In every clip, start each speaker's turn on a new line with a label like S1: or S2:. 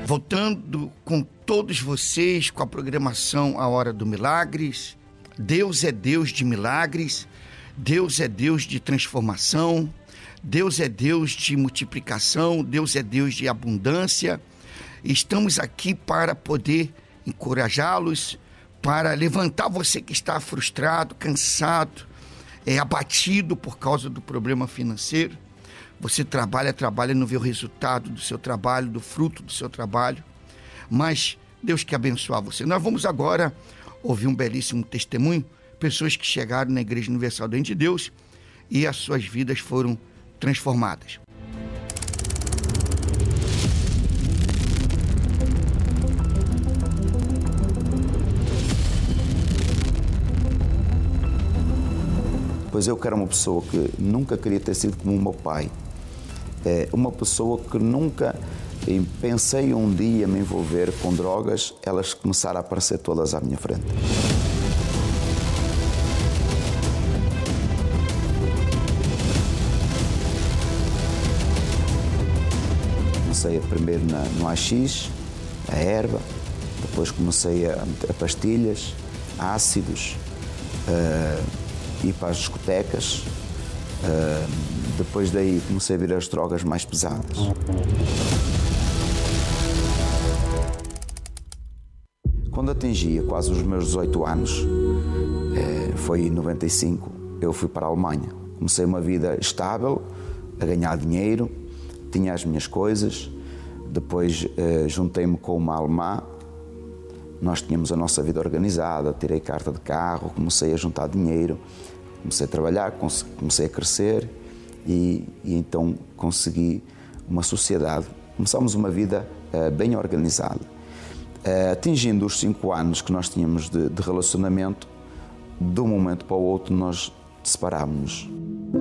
S1: Voltando com todos vocês com a programação A Hora do Milagres. Deus é Deus de milagres, Deus é Deus de transformação, Deus é Deus de multiplicação, Deus é Deus de abundância. Estamos aqui para poder encorajá-los, para levantar você que está frustrado, cansado, abatido por causa do problema financeiro. Você trabalha, não vê o resultado do seu trabalho, do fruto do seu trabalho, mas Deus quer abençoar você. Nós vamos agora ouvir um belíssimo testemunho, pessoas que chegaram na Igreja Universal do Reino de Deus e as suas vidas foram transformadas.
S2: Pois eu que era uma pessoa que nunca queria ter sido como o meu pai. Uma pessoa que nunca pensei um dia me envolver com drogas, elas começaram a aparecer todas à minha frente. Comecei primeiro no AX, a erva, depois comecei a pastilhas, ácidos, ir para as discotecas. Depois daí comecei a vir as drogas mais pesadas. Quando atingia quase os meus 18 anos, foi em 95, eu fui para a Alemanha. Comecei uma vida estável, a ganhar dinheiro, tinha as minhas coisas. Depois juntei-me com uma alemã, nós tínhamos a nossa vida organizada, tirei carta de carro, comecei a juntar dinheiro, comecei a trabalhar, comecei a crescer e então consegui uma sociedade. Começámos uma vida bem organizada. Atingindo os 5 anos que nós tínhamos de relacionamento, de um momento para o outro nós separámos-nos.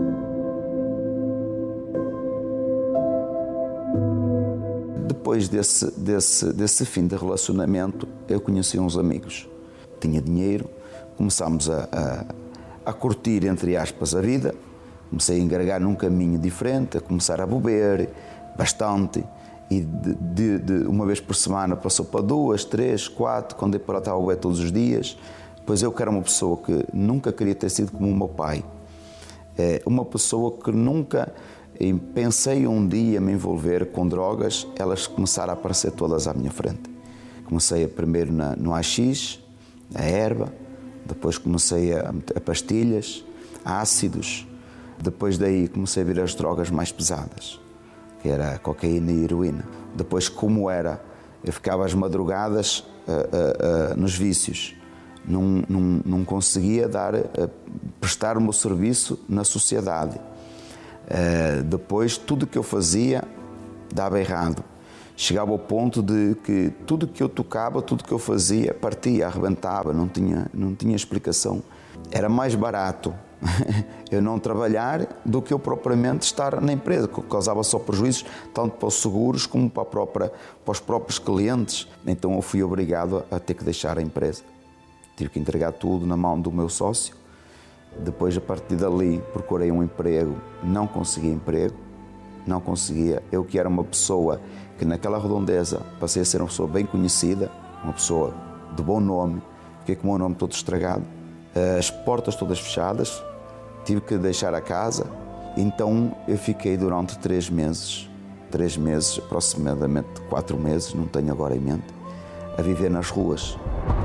S2: Depois desse fim de relacionamento, eu conheci uns amigos. Tinha dinheiro, começámos a curtir, entre aspas, a vida. Comecei a engargar num caminho diferente, a começar a beber bastante. E de uma vez por semana passou para 2, 3, 4, quando eu estava a beber todos os dias. Pois eu que era uma pessoa que nunca queria ter sido como o meu pai. Uma pessoa que nunca pensei um dia me envolver com drogas, elas começaram a aparecer todas à minha frente. Comecei primeiro no AX, a erva, depois comecei a pastilhas, ácidos, depois daí comecei a vir as drogas mais pesadas, que era a cocaína e a heroína. Depois, como era, eu ficava às madrugadas nos vícios, não conseguia prestar o meu serviço na sociedade. Depois, tudo que eu fazia dava errado. Chegava ao ponto de que tudo que eu tocava, tudo que eu fazia, partia, arrebentava, não tinha explicação. Era mais barato eu não trabalhar do que eu propriamente estar na empresa, que causava só prejuízos, tanto para os seguros como para os próprios clientes. Então eu fui obrigado a ter que deixar a empresa. Tive que entregar tudo na mão do meu sócio. Depois, a partir dali, procurei um emprego, não consegui emprego, não conseguia. Eu que era uma pessoa que naquela redondeza passei a ser uma pessoa bem conhecida, uma pessoa de bom nome, fiquei com o meu nome todo estragado, as portas todas fechadas, tive que deixar a casa. Então eu fiquei durante 3 meses, aproximadamente 4 meses, não tenho agora em mente, a viver nas ruas.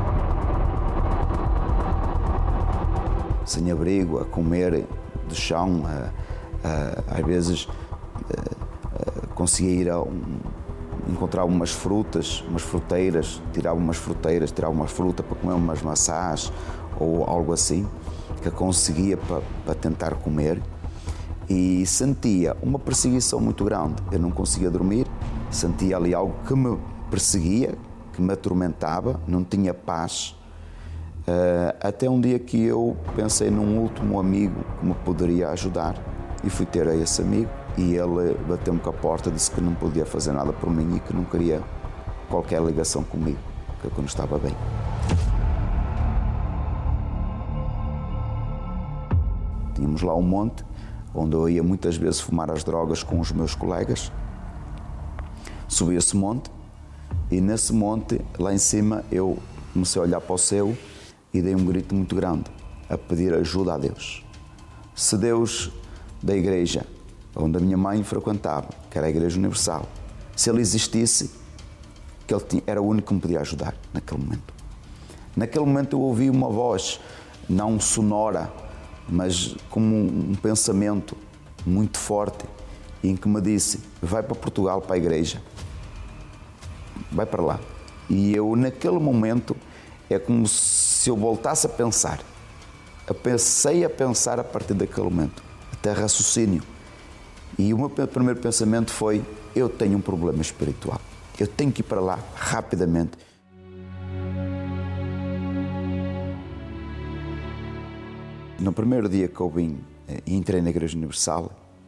S2: Sem abrigo, a comer do chão, às vezes conseguia ir encontrar umas frutas, umas fruteiras, tirava umas frutas para comer umas maçãs ou algo assim, que conseguia para tentar comer, e sentia uma perseguição muito grande. Eu não conseguia dormir, sentia ali algo que me perseguia, que me atormentava, não tinha paz. Até um dia que eu pensei num último amigo que me poderia ajudar e fui ter a esse amigo e ele bateu-me com a porta, disse que não podia fazer nada por mim e que não queria qualquer ligação comigo, que eu não estava bem. Tínhamos lá um monte onde eu ia muitas vezes fumar as drogas com os meus colegas. Subi esse monte E nesse monte, lá em cima, eu comecei a olhar para o céu e dei um grito muito grande, a pedir ajuda a Deus. Se Deus da igreja onde a minha mãe frequentava, que era a Igreja Universal, se Ele existisse, que Ele era o único que me podia ajudar naquele momento. Naquele momento eu ouvi uma voz, não sonora, mas como um pensamento muito forte, em que me disse: vai para Portugal, para a igreja, vai para lá. E eu, naquele momento, é como se eu voltasse a pensar. Eu pensei a pensar a partir daquele momento, até raciocínio. E o meu primeiro pensamento foi: eu tenho um problema espiritual, eu tenho que ir para lá rapidamente. No primeiro dia que eu vim e entrei na Igreja Universal,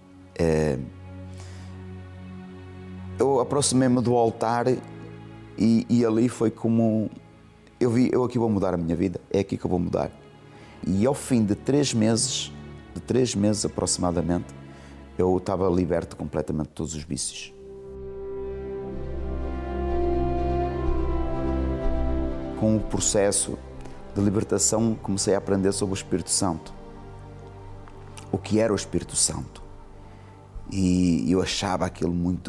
S2: eu aproximei-me do altar e ali foi como eu vi: eu aqui vou mudar a minha vida, é aqui que eu vou mudar. E ao fim de 3 meses aproximadamente, eu estava liberto completamente de todos os vícios. Com o processo de libertação, comecei a aprender sobre o Espírito Santo. O que era o Espírito Santo. E eu achava aquilo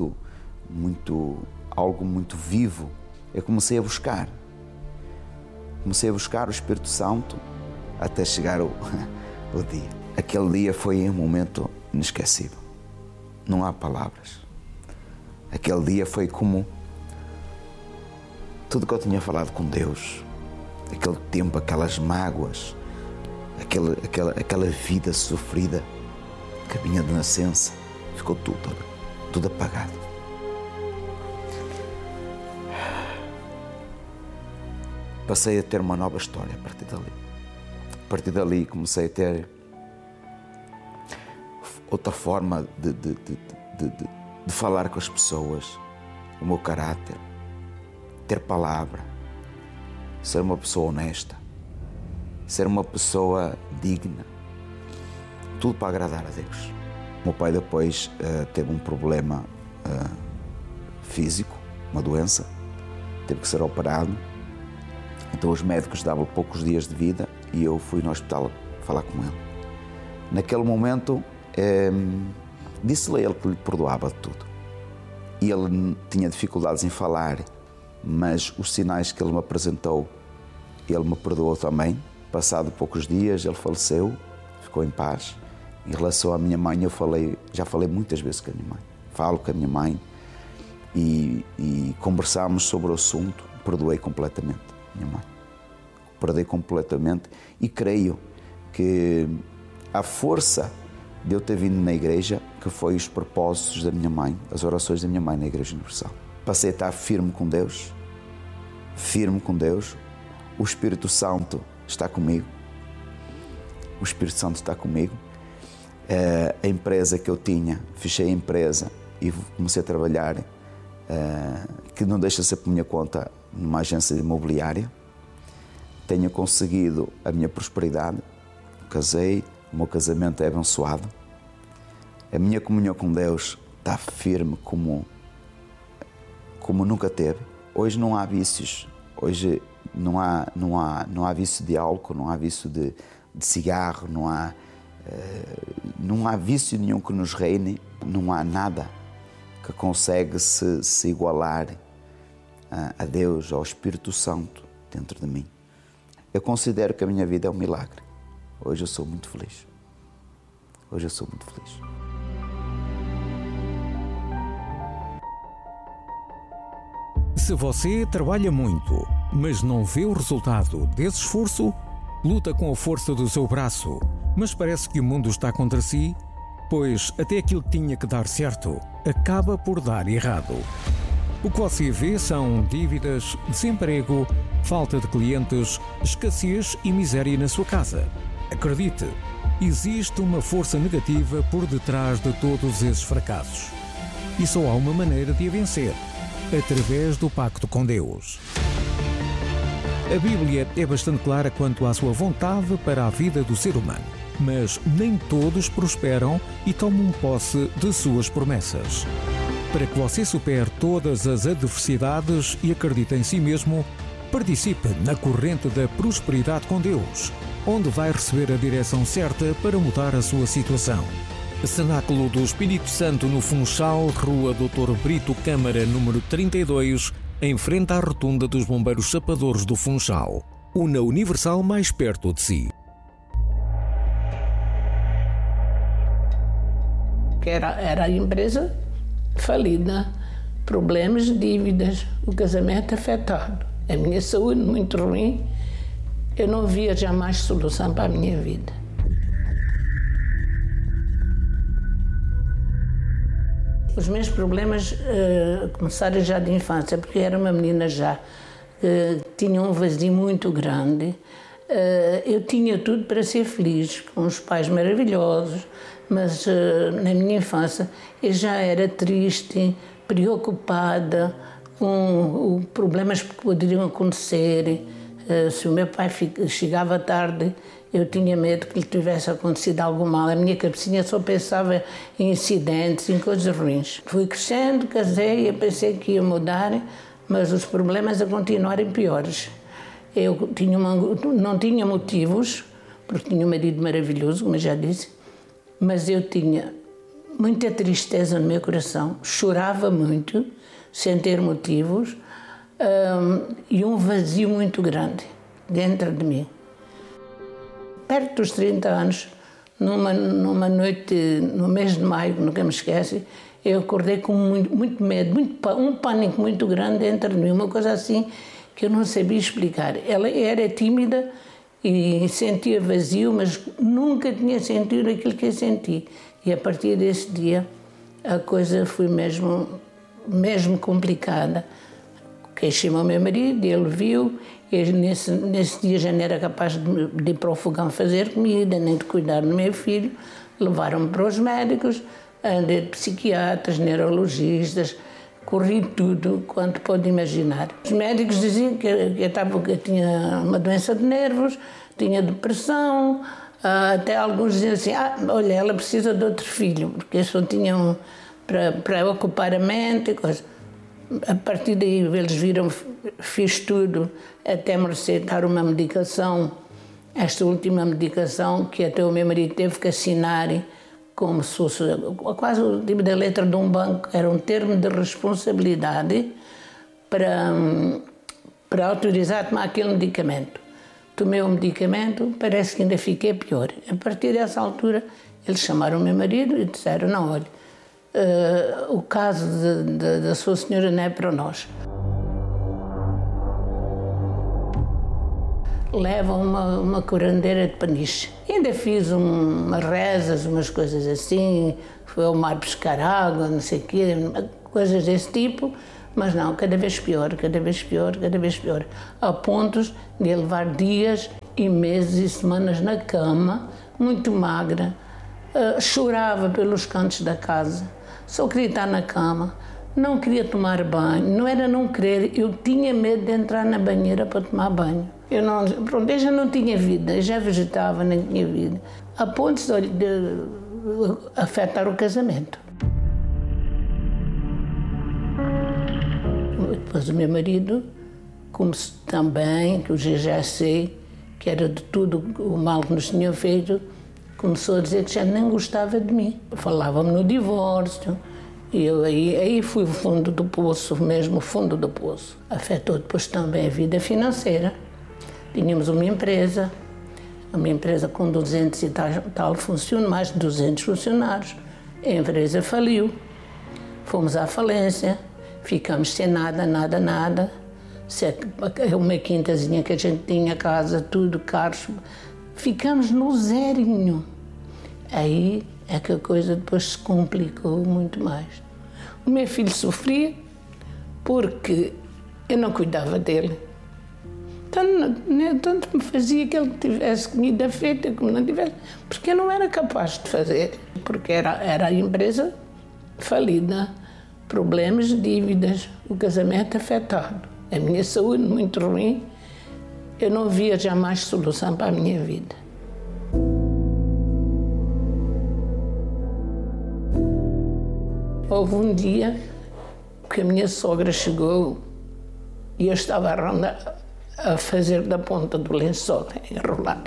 S2: algo muito vivo. Eu comecei a buscar o Espírito Santo até chegar o dia. Aquele dia foi um momento inesquecível. Não há palavras. Aquele dia foi como tudo que eu tinha falado com Deus, aquele tempo, aquelas mágoas, aquela vida sofrida que vinha de nascença, ficou tudo apagado. Passei a ter uma nova história a partir dali. A partir dali comecei a ter outra forma de falar com as pessoas, o meu caráter, ter palavra, ser uma pessoa honesta, ser uma pessoa digna, tudo para agradar a Deus. O meu pai depois teve um problema físico, uma doença, teve que ser operado, então os médicos davam poucos dias de vida e eu fui no hospital falar com ele. Naquele momento, disse-lhe a ele que lhe perdoava de tudo. E ele tinha dificuldades em falar, mas os sinais que ele me apresentou, ele me perdoou também. Passado poucos dias, ele faleceu, ficou em paz. Em relação à minha mãe, já falei muitas vezes com a minha mãe. Falo com a minha mãe e conversámos sobre o assunto. Perdoei completamente a minha mãe. Perdoei completamente e creio que a força de eu ter vindo na igreja, que foi os propósitos da minha mãe, as orações da minha mãe na Igreja Universal. Passei a estar firme com Deus. O Espírito Santo está comigo. O Espírito Santo está comigo. A empresa que eu tinha, fechei a empresa e comecei a trabalhar, que não deixa de ser por minha conta, numa agência imobiliária. Tenho conseguido a minha prosperidade. Casei, o meu casamento é abençoado. A minha comunhão com Deus está firme como nunca teve. Hoje não há vícios. Hoje não há vício de álcool, não há vício de cigarro, não há vício nenhum que nos reine, não há nada que consegue se igualar a Deus, ao Espírito Santo dentro de mim. Eu considero que a minha vida é um milagre. Hoje eu sou muito feliz.
S3: Se você trabalha muito, mas não vê o resultado desse esforço, luta com a força do seu braço, mas parece que o mundo está contra si, pois até aquilo que tinha que dar certo acaba por dar errado. O que você vê são dívidas, desemprego, falta de clientes, escassez e miséria na sua casa. Acredite, existe uma força negativa por detrás de todos esses fracassos. E só há uma maneira de a vencer: através do pacto com Deus. A Bíblia é bastante clara quanto à sua vontade para a vida do ser humano, mas nem todos prosperam e tomam posse de suas promessas. Para que você supere todas as adversidades e acredite em si mesmo, participe na corrente da prosperidade com Deus, onde vai receber a direção certa para mudar a sua situação. Cenáculo do Espírito Santo no Funchal, Rua Dr. Brito Câmara, número 32, em frente à rotunda dos Bombeiros Chapadores do Funchal. Una Universal mais perto de si.
S4: Era a empresa falida, problemas, dívidas, o casamento afetado, a minha saúde muito ruim. Eu não via jamais solução para a minha vida. Os meus problemas começaram já de infância, porque era uma menina já que tinha um vazio muito grande. Eu tinha tudo para ser feliz, com os pais maravilhosos, mas na minha infância eu já era triste, preocupada com problemas que poderiam acontecer. Se o meu pai chegava tarde, eu tinha medo que lhe tivesse acontecido algo mal. A minha cabecinha só pensava em incidentes, em coisas ruins. Fui crescendo, casei, eu pensei que ia mudar, mas os problemas a continuarem piores. Eu não tinha motivos, porque tinha um marido maravilhoso, como eu já disse, mas eu tinha muita tristeza no meu coração, chorava muito, sem ter motivos, e um vazio muito grande dentro de mim. Perto dos 30 anos, numa noite, no mês de maio, nunca me esquece, eu acordei com muito medo, um pânico muito grande dentro de mim, uma coisa assim que eu não sabia explicar. Ela era tímida e sentia vazio, mas nunca tinha sentido aquilo que eu senti. E a partir desse dia, a coisa foi mesmo complicada. Queixei-me ao meu marido, ele viu, e nesse dia já não era capaz de ir para o fogão fazer comida, nem de cuidar do meu filho. Levaram-me para os médicos, andei de psiquiatras, neurologistas, corri tudo quanto pode imaginar. Os médicos diziam que eu tinha uma doença de nervos, tinha depressão, até alguns diziam assim, olha, ela precisa de outro filho, porque só tinham para ocupar a mente e coisa. A partir daí eles viram, fiz tudo, até me receitar uma medicação, esta última medicação que até o meu marido teve que assinar, como se fosse quase o tipo da letra de um banco, era um termo de responsabilidade para autorizar a tomar aquele medicamento. Tomei o medicamento, parece que ainda fiquei pior. A partir dessa altura, eles chamaram o meu marido e disseram, não, olha, o caso da sua senhora não é para nós. Leva uma curandeira de paniche. Ainda fiz umas rezas, umas coisas assim, foi ao mar pescar água, não sei o quê, coisas desse tipo, mas não, cada vez pior, cada vez pior, cada vez pior. A pontos de levar dias e meses e semanas na cama, muito magra, chorava pelos cantos da casa, só queria estar na cama, não queria tomar banho, não era não querer, eu tinha medo de entrar na banheira para tomar banho. Eu já não tinha vida, eu já vegetava, nem tinha vida, a ponto de afetar o casamento. Depois o meu marido, como também, que eu já sei, que era de tudo o mal que nos tinham feito, começou a dizer que já nem gostava de mim. Falava-me no divórcio, e eu aí fui o fundo do poço, mesmo o fundo do poço. Afetou depois também a vida financeira. Tínhamos uma empresa com 200 e tal funcionários, mais de 200 funcionários. A empresa faliu, fomos à falência, ficamos sem nada. Uma quintazinha que a gente tinha, casa, tudo, carros, ficamos no zerinho. Aí é que a coisa depois se complicou muito mais. O meu filho sofria porque eu não cuidava dele. Tanto me fazia que ele tivesse comida feita como não tivesse, porque eu não era capaz de fazer, porque era a empresa falida, problemas, dívidas, o casamento afetado, a minha saúde muito ruim, eu não via jamais solução para a minha vida. Houve um dia que a minha sogra chegou e eu estava a fazer da ponta do lençol, enrolar,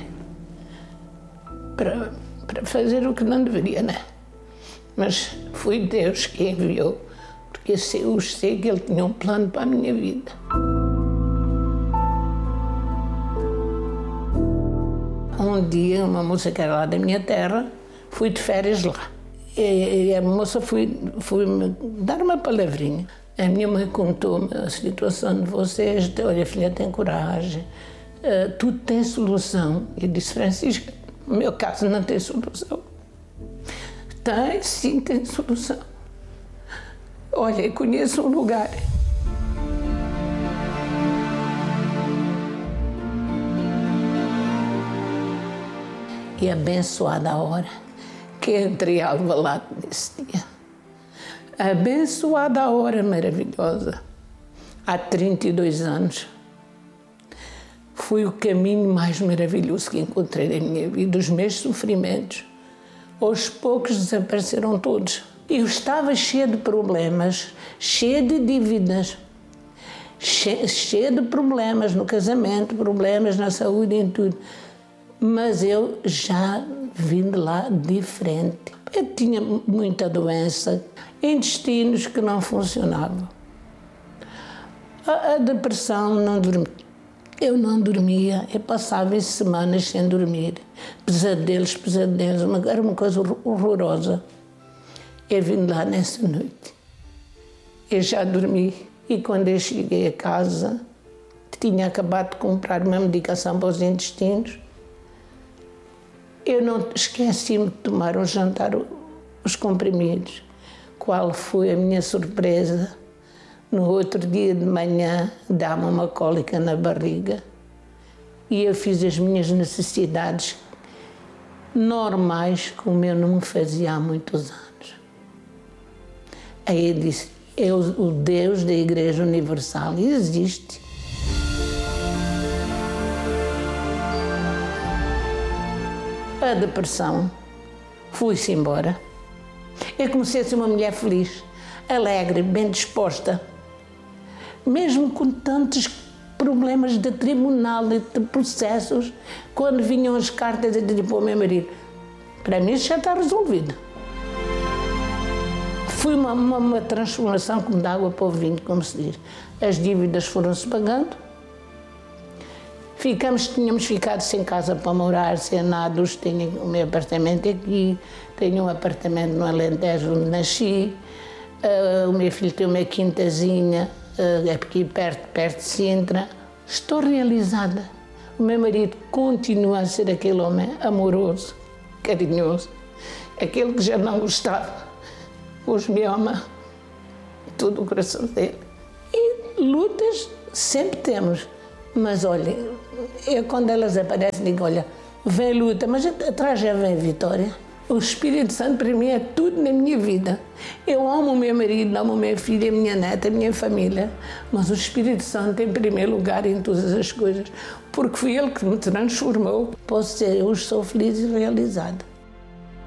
S4: para fazer o que não deveria, né? Mas foi Deus que enviou, porque eu sei que Ele tinha um plano para a minha vida. Um dia, uma moça que era lá da minha terra, fui de férias lá. E a moça foi me dar uma palavrinha. A minha mãe contou-me a situação de vocês. Olha, filha, tem coragem. Tudo tem solução. Eu disse, Francisca, no meu caso não tem solução. Tem, sim, tem solução. Olha, eu conheço um lugar. E abençoada a hora que entrei a Alvalade nesse dia. Abençoada a hora maravilhosa. Há 32 anos. Foi o caminho mais maravilhoso que encontrei na minha vida. Os meus sofrimentos, aos poucos, desapareceram todos. Eu estava cheia de problemas, cheia de dívidas, cheia de problemas no casamento, problemas na saúde, em tudo. Mas eu já vim de lá diferente. Eu tinha muita doença, intestinos que não funcionavam. A depressão, eu não dormia, eu passava semanas sem dormir. Pesadelos, era uma coisa horrorosa. Eu vim lá nessa noite. Eu já dormi e quando eu cheguei a casa, tinha acabado de comprar uma medicação para os intestinos. Eu não esqueci-me de tomar um jantar, os comprimidos. Qual foi a minha surpresa? No outro dia de manhã, dá-me uma cólica na barriga e eu fiz as minhas necessidades normais, como eu não me fazia há muitos anos. Aí eu disse, o Deus da Igreja Universal existe. A depressão, fui-se embora. Eu comecei a ser uma mulher feliz, alegre, bem disposta. Mesmo com tantos problemas de tribunal e de processos, quando vinham as cartas, eu dizia para o meu marido, para mim isso já está resolvido. Foi uma transformação como de água para o vinho, como se diz. As dívidas foram-se pagando. Tínhamos ficado sem casa para morar, sem nada. Tenho o meu apartamento aqui, tenho um apartamento no Alentejo onde nasci. O meu filho tem uma quintazinha aqui perto de Sintra. Estou realizada. O meu marido continua a ser aquele homem amoroso, carinhoso, aquele que já não gostava, hoje me ama, todo o coração dele. E lutas sempre temos. Mas olha, eu quando elas aparecem digo, olha, vem luta, mas atrás já vem vitória. O Espírito Santo para mim é tudo na minha vida. Eu amo o meu marido, amo a minha filha, a minha neta, a minha família, mas o Espírito Santo em primeiro lugar em todas as coisas, porque foi Ele que me transformou. Posso dizer, eu hoje sou feliz e realizada.